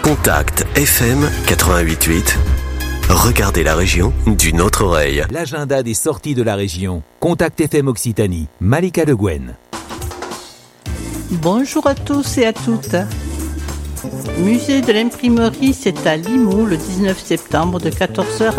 Contact FM 88.8. Regardez la région d'une autre oreille. L'agenda des sorties de la région. Contact FM Occitanie. Malika Le Guen. Bonjour à tous et à toutes. Musée de l'imprimerie, c'est à Limoux le 19 septembre de 14h